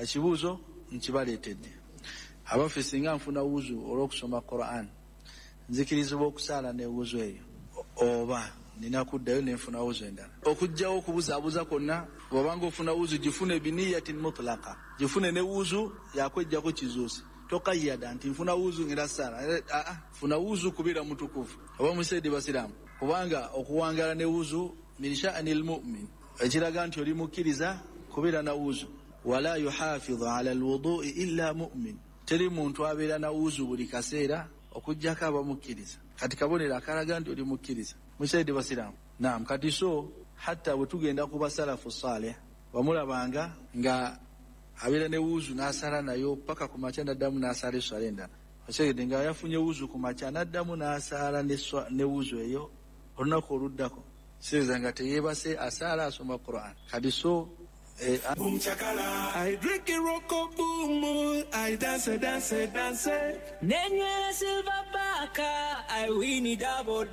ekibuuzo nkibaleetedde. Abaffe singa nfuna wuzu olw'okusoma Quran nzikirizibwa okusaala ne wuzu eyo oba nina kuddayo nenfuna wuzu endala? Okujjawo okubuzaabuza kwonna, bw'obanga ofuna wuzu gifune biniyatin mutlaka, gifune ne wuzu yakwejjako kizuusi. Tokayyada nti nfuna wuzu ngenda saala. Funa wuzu kubira mutukuvu oba musaidi basiraamu, kubanga okuwangala ne wuzu min sha'nil mu'min, ekiraga nti oli mukkiriza kubira na wuzu. Wala yuhafidhu ala alwudu'i illa mu'min, teri muntu abeera na wuzu buli kaseera okujjako abamukkiriza. Kati kabonero akalaga nti oli mukkiriza musaidi basiraamu. Naam, kati so hatta bwe tugenda ku basalafu salih bamulabanga nga abeera ne wuzu n'asala nayo paka ku makya n'addamu n'asala esswala endala. Okyegedde nga yafunye wuzu ku makya n'addamu n'asala ne wuzu eyo olunaku oluddako, sireza nga teyeebase asaala asoma Quran. Kati so boom chakala, I drink a rocko boom, I dance. Nenye silver baka, I win it double.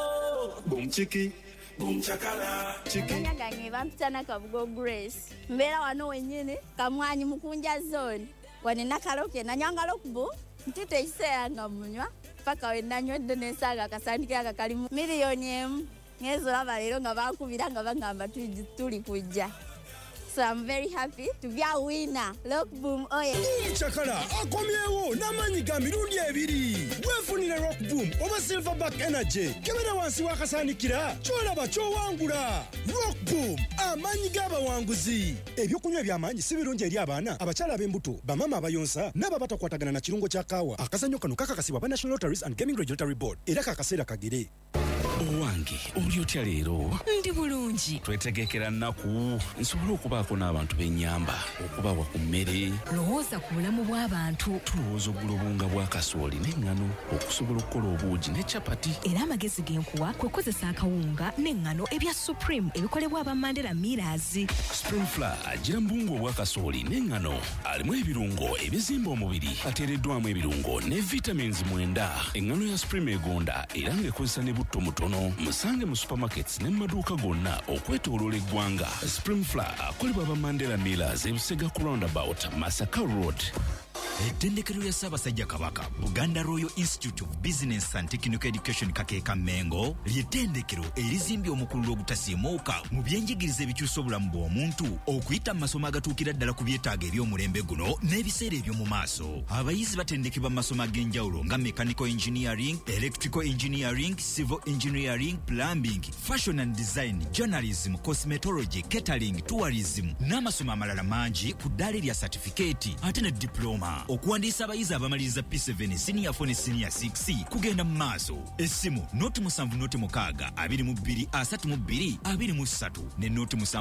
Boom chiki, boom chakala, chiki. Nyangange bampitana Kabugo Grace. Mbera wano wenyine, kamwanyi mukunja zone. Wanena kaloke na nyanga lokbu, ntite isea ngamunywa. Paka wenanywedde n'ensaaga akasandike akakalimu miliyoni emu. Ngezo laba leero nga bankubira nga bangamba tuli kujja. So I'm very happy to be a winner. Look boom, oh yeah. Chakala, akomyewo n'amanyi ga mirundi ebiri. Weefunire Rock Boom oba Silverback Energy. Kebera wansi wakasaanikira, kyolaba kyowangula. Rock Boom, amanyi g'abawanguzi. Ebyokunywa eby'amaanyi si birungi eri abaana, abakyala ab'embuto, bamama abayonsa, n'abo batakwatagana na kirungo kya kaawa. Akazannyo kano kakakasibwa ba National Lotteries and Gaming Regulatory Board. Era kakaseera kagere. Owange, oli otya leero? Ndi bulungi. Twetegekera nnaku nsobola okubaako n'abantu b'ennyamba okubawa ku mmere. Lowooza ku bulamu bw'abantu. Tulowooza oggula obunga bwa kasooli n'eŋŋano okusobola okukola obuugi ne capati. Era amagezi g'enkuwa kwe kukozesa akawunga n'eŋŋano ebya Supreme ebikolebwa aba Mandela Millers. Spring Flour agira mu bunga obwa kasooli n'eŋŋano alimu ebirungo ebizimba omubiri, ateereddwamu ebirungo ne vitamins 9. Eŋŋano ya Supreme egonda era ng'ekozesa ne butto mutono. Musange mu supermarkets ne maduuka gonna okwetooloola eggwanga. Spring Flour akolebwa aba Mandela Millers ebusega ku roundabout Masaka Road. Ettendekero ya Ssaabasajja Kabaka Buganda Royal Institute of Business and Technical Education Kakeeka Mengo ly'ettendekero erizimbye omukulu ogutasiimuuka mu byenjigiriza ebikyusa obulamu bw'omuntu okuyita mu masomo agatuukira ddala ku byetaago eby'omulembe guno n'ebiseera eby'omu maaso. Abayizi batendekebwa mu masomo ag'enjawulo nga mechanical engineering, electrical engineering, civil engineering, plumbing, fashion and design, journalism, cosmetology, catering, tourism n'amasomo amalala mangi ku ddaala erya certificate ate ne diploma. Okuwandiisa abayizi abamaliriza P7 senior 4 ne senior 6 kugenda mu maaso. Essimu noti 7 noti 6 22 32 23 ne noti 7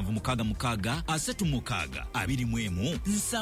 6 36 21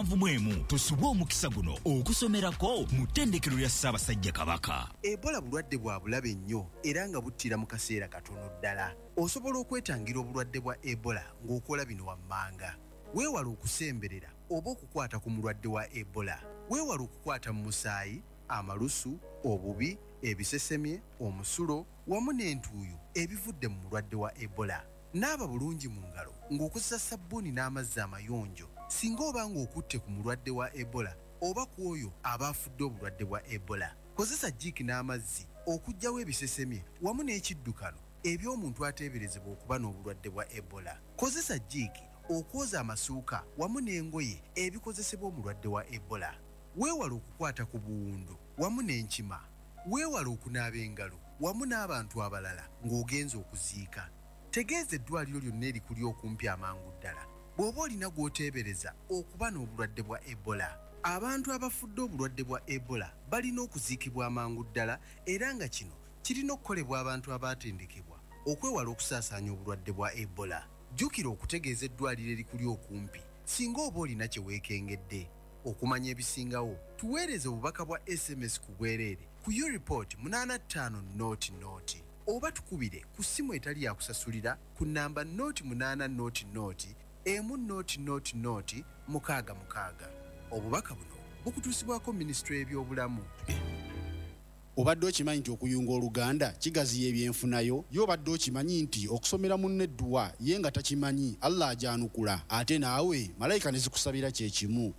71. Tusubwe omukisa guno okusomerako mu ttendekero lya Ssaabasajja Kabaka. Ebola bulwadde bwa bulabe nnyo era nga buttira mu kaseera katono ddala. Osobola okwetangira obulwadde bwa Ebola ng'okola bino wammanga. Weewala okusemberera oba okukwata ku mulwadde wa Ebola. Weewala okukwata mu musaayi, amalusu, obubi, ebisesemye, omusulo wamu n'entuuyo ebivudde mu mulwadde wa Ebola. Naaba bulungi mu ngalo ng'okozesa sabbuuni n'amazzi amayonjo singa oba ng'okutte ku mulwadde wa Ebola oba ku oyo aba afudde obulwadde bwa Ebola. Kozesa jjiiki n'amazzi okuggyawo ebisesemye wamu n'ekiddukano eby'omuntu ateeberezebwa okuba n'obulwadde bwa Ebola. Kozesa jjiiki okwoza amasuuka wamu n'engoye ebikozesebwa omulwadde wa Ebola. Weewala okukwata ku buwundo wamu n'enkima. Weewala okunaaba engalo wamu n'abantu abalala ng'ogenza okuziika. Tegeeza eddwaliro lyonna erikuli okumpi amangu ddala bw'oba olina gw'oteebereza okuba n'obulwadde bwa Ebola. Abantu abafudde obulwadde bwa Ebola balina okuziikibwa amangu ddala era nga kino kirina okukolebwa abantu abaatendekebwa okwewala okusaasaanya obulwadde bwa Ebola. Jjukira okutegeeza eddwaliro erikuli okumpi singa oba olina kye weekengedde. Okumanya ebisingawo tuweereze obubaka bwa SMS ku bwereere ku U-Report 85 noti oba tukubire ku ssimu etali yakusasulira ku nnamba 0800 1 noti 666. Obubaka buno bukutuusibwako Minisitule y'ebyobulamu. Obadde okimanyi nti okuyunga Oluganda kigaziya ebyenfunayo? Y'obadde okimanyi nti okusomera munne edduwa ye nga takimanyi Allah ajanukula ate naawe malayika ne zikusabira kye kimu.